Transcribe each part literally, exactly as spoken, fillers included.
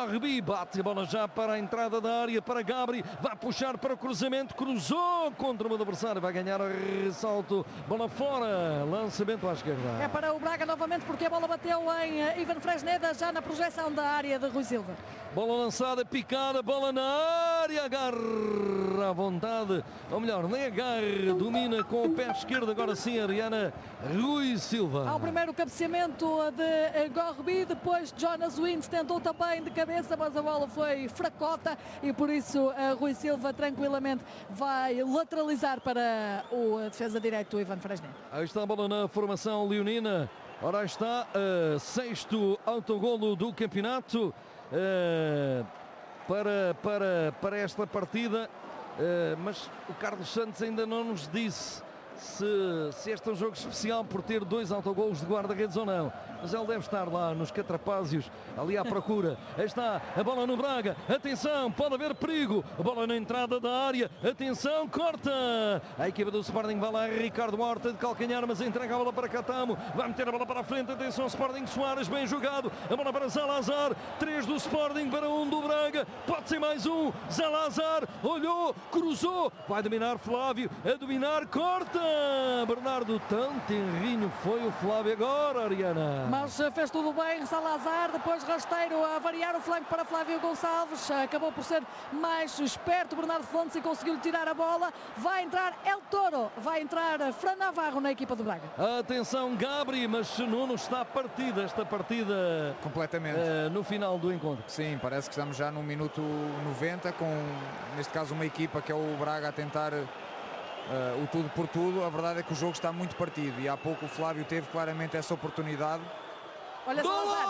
Gorbi bate a bola já para a entrada da área, para Gabri, vai puxar para o cruzamento, cruzou contra o adversário, vai ganhar o ressalto, bola fora, lançamento à esquerda. É para o Braga novamente, porque a bola bateu em Ivan Fresneda, já na projeção da área de Rui Silva. Bola lançada, picada, bola na área, agarra à vontade, ou melhor, nem agarra, domina com o pé esquerdo, agora sim, Ariana Rui Silva. Ao primeiro cabeceamento de Gorbi, depois Jonas Wins tentou também de cabeça, mas a bola foi fracota e por isso Rui Silva tranquilamente vai lateralizar para o defesa direito Ivan Fresneda. Aí está a bola na formação leonina, ora está, uh, sexto autogolo do campeonato. Uh, para, para, para esta partida, uh, mas o Carlos Santos ainda não nos disse se, se este é um jogo especial por ter dois autogolos de guarda-redes ou não, mas ele deve estar lá nos catrapázios, ali à procura. Aí está a bola no Braga, atenção, pode haver perigo, a bola na entrada da área, atenção, corta, a equipa do Sporting vai lá, Ricardo Horta de calcanhar, mas entrega a bola para Catamo, vai meter a bola para a frente, atenção, Sporting, Soares, bem jogado, a bola para Zalazar, três do Sporting para um do Braga, pode ser mais um, Zalazar, olhou, cruzou, vai dominar Flávio, a dominar, corta, Bernardo, tão tenrinho foi o Flávio agora, Ariana. Mas fez tudo bem, Salazar, depois rasteiro a variar o flanco para Flávio Gonçalves, acabou por ser mais esperto Bernardo Fontes e conseguiu tirar a bola, vai entrar El Toro, vai entrar Fran Navarro na equipa do Braga. Atenção Gabri, mas Nuno está partida esta partida completamente uh, no final do encontro. Sim, parece que estamos já no minuto noventa com, neste caso, uma equipa que é o Braga a tentar Uh, o tudo por tudo. A verdade é que o jogo está muito partido e há pouco o Flávio teve claramente essa oportunidade. Olha Salazar.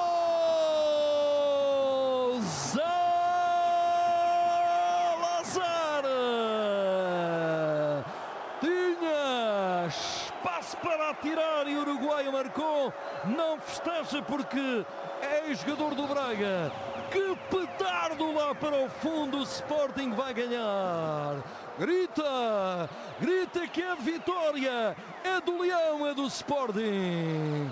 Salazar tinha espaço para atirar e o uruguaio marcou, não festeja porque é jogador do Braga. Que petardo lá para o fundo, o Sporting vai ganhar. Grita, grita que a vitória é do Leão, é do Sporting.